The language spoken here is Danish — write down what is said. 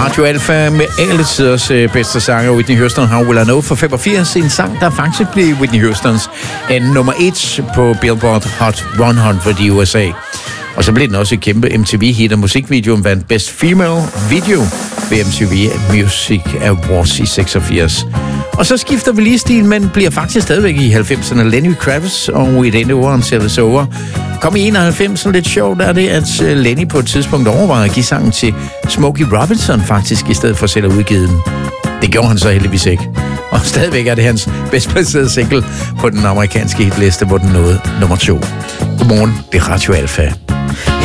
Radio Alfa med alle tiders bedste sanger. Whitney Houston, How Will I Know, for 85. En sang, der faktisk blev Whitney Houstons nummer 1 på Billboard Hot 100 i USA. Og så blev den også et kæmpe MTV-hit, og musikvideoen vandt Best Female Video ved MTV Music Awards i 86. Og så skifter vi lige stil, men bliver faktisk stadigvæk i 90'erne. Lenny Kravitz, og i denne uge om Tell Us Over kom i 91. Lidt sjovt er det, at Lenny på et tidspunkt overvejede at give sangen til Smokey Robinson faktisk, i stedet for selv at udgive den. Det gjorde han så heldigvis ikke. Og stadigvæk er det hans bedst placerede single på den amerikanske hitliste, hvor den nåede nummer 2. Godmorgen, det er Radio Alfa.